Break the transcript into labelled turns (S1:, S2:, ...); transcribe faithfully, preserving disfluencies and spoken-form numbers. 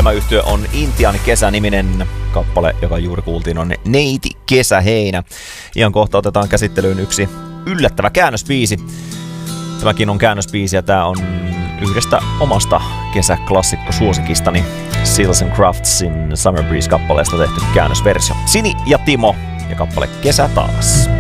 S1: Tämä yhtye on Intian kesä-niminen kappale, joka juuri kuultiin on Neiti Kesäheinä. Ihan kohta otetaan käsittelyyn yksi yllättävä käännösbiisi. Tämäkin on käännösbiisi ja tää on yhdestä omasta kesäklassikkosuosikistani Seals and Craftsin Summer Breeze-kappaleesta tehty käännösversio. Sini ja Timo ja kappale Kesä taas.